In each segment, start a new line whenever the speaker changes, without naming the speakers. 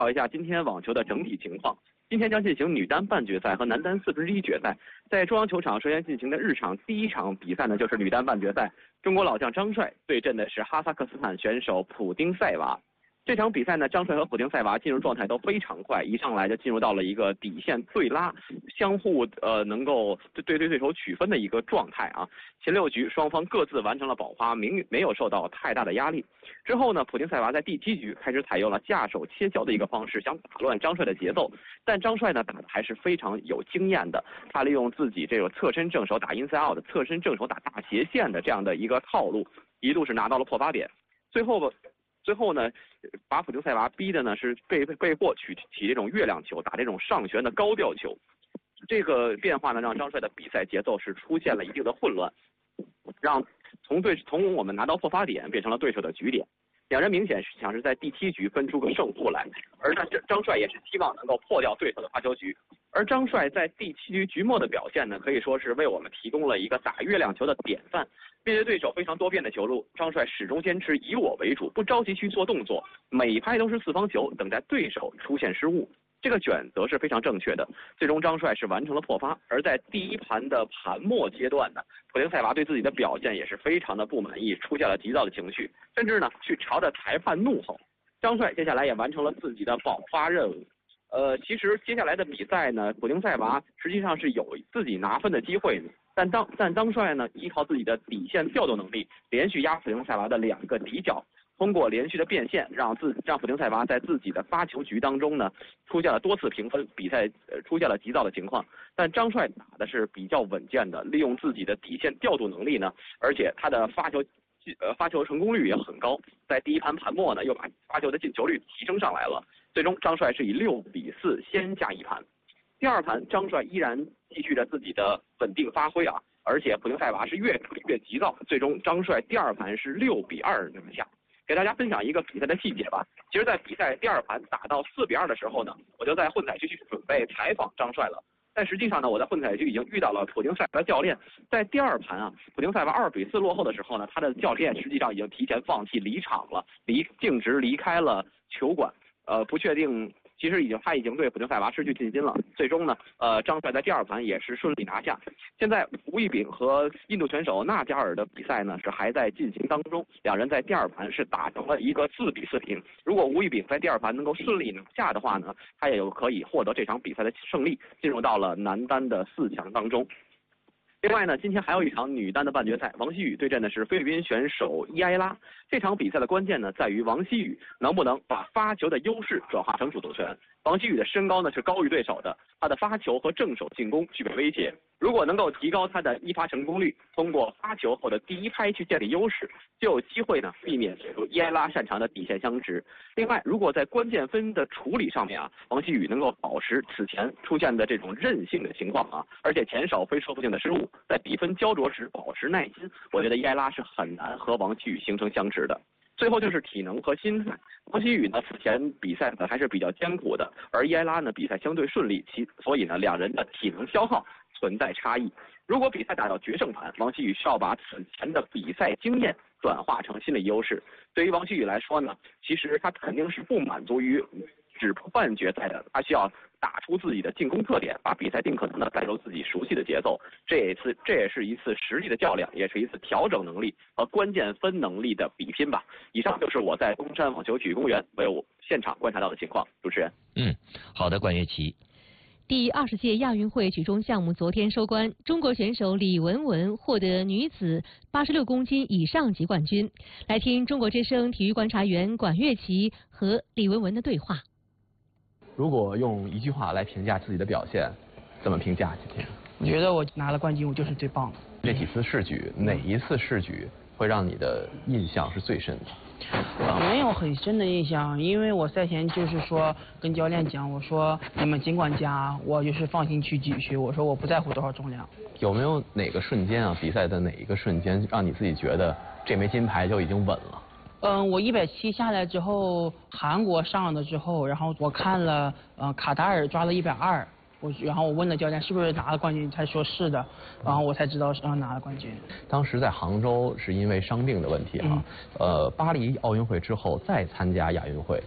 报一下今天网球的整体情况。今天将进行女单半决赛和男单1/4决赛。在中央球场首先进行的日场第一场比赛呢，就是女单半决赛，中国老将张帅对阵的是哈萨克斯坦选手普丁塞娃。这场比赛呢，张帅和普丁塞娃进入状态都非常快，一上来就进入到了一个底线对拉，相互能够对手取分的一个状态啊。前6局双方各自完成了保花，没有受到太大的压力。之后呢，普丁塞娃在第7局开始采用了架手切削的一个方式，想打乱张帅的节奏。但张帅呢打的还是非常有经验的，他利用自己这种侧身正手打 inside out 侧身正手打大斜线的这样的一个套路，一度是拿到了破发点。最后呢，把普丁塞娃逼的呢是被迫起这种月亮球，打这种上旋的高吊球。这个变化呢，让张帅的比赛节奏是出现了一定的混乱，让从我们拿到破发点变成了对手的局点。两人明显是想是在第7局分出个胜负来，而张帅也是希望能够破掉对手的发球局。而张帅在第7局局末的表现呢，可以说是为我们提供了一个打月亮球的典范。面对对手非常多变的球路，张帅始终坚持以我为主，不着急去做动作，每一拍都是4方球，等待对手出现失误。这个选择是非常正确的。最终张帅是完成了破发。而在第1盘的盘末阶段呢，普丁塞娃对自己的表现也是非常的不满意，出现了急躁的情绪，甚至呢去朝着裁判怒吼。张帅接下来也完成了自己的保发任务。其实接下来的比赛呢，普丁塞娃实际上是有自己拿分的机会的，但张帅呢依靠自己的底线调动能力，连续压普丁塞娃的2个底角，通过连续的变线，让普丁塞娃在自己的发球局当中呢出现了多次平分，比赛出现了急躁的情况。但张帅打的是比较稳健的，利用自己的底线调度能力呢，而且他的发球成功率也很高，在第1盘盘末呢又把发球的进球率提升上来了。最终张帅是以6-4先下1盘。第2盘张帅依然继续着自己的稳定发挥啊，而且普丁塞娃是越打越急躁，最终张帅第2盘是6-2拿下。给大家分享一个比赛的细节吧。其实在比赛第2盘打到4-2的时候呢，我就在混采区去准备采访张帅了。但实际上呢，我在混采区已经遇到了普丁塞娃的教练。在第2盘啊，普丁塞娃2-4落后的时候呢，他的教练实际上已经提前放弃离场了，径直离开了球馆。不确定，其实他已经对普丁塞娃失去信心了。最终呢，张帅在第2盘也是顺利拿下。现在吴亦丙和印度选手纳加尔的比赛呢是还在进行当中，两人在第2盘是打成了一个4-4平。如果吴亦丙在第2盘能够顺利拿下的话呢，他也有可以获得这场比赛的胜利，进入到了男单的4强当中。另外呢，今天还有一场女单的半决赛，王希雨对阵的是菲律宾选手伊埃拉。这场比赛的关键呢，在于王希雨能不能把发球的优势转化成主动权。王希雨的身高呢是高于对手的，他的发球和正手进攻具备威胁。如果能够提高他的一发成功率，通过发球后的第1拍去建立优势，就有机会呢避免伊埃拉擅长的底线相持。另外，如果在关键分的处理上面啊，王希雨能够保持此前出现的这种韧性的情况啊，而且减少非重复性的失误，在比分焦灼时保持耐心，我觉得伊埃拉是很难和王希雨形成相持的。最后就是体能和心态。王希雨呢此前比赛呢还是比较艰苦的，而伊埃拉呢比赛相对顺利，所以呢两人的体能消耗存在差异。如果比赛打到决胜盘，王希雨需要把此前的比赛经验转化成心理优势。对于王希雨来说呢，其实他肯定是不满足于只半决赛的，他需要打出自己的进攻特点，把比赛尽可能的带入自己熟悉的节奏。这也是一次实力的较量，也是一次调整能力和关键分能力的比拼吧。以上就是我在东山网球体育公园为我现场观察到的情况。主持人，
好的，关岳琪。
第20届亚运会举重项目昨天收官，中国选手李雯雯获得女子86公斤以上级冠军。来听中国之声体育观察员管岳琪和李雯雯的对话。
如果用一句话来评价自己的表现，怎么评价今天？
我觉得我拿了冠军，我就是最棒的。
这几次试举，哪一次试举会让你的印象是最深的？
没有很深的印象，因为我赛前就是说跟教练讲，我说你们尽管加，我就是放心去举去，我说我不在乎多少重量。
有没有哪个瞬间啊，比赛的哪一个瞬间让你自己觉得这枚金牌就已经稳了？
我170下来之后，韩国上了之后，然后我看了卡塔尔抓了120。然后我问了教练是不是拿了冠军，他说是的，然后我才知道是拿了冠军。
当时在杭州是因为伤病的问题啊，巴黎奥运会之后再参加亚运会，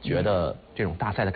觉得这种大赛的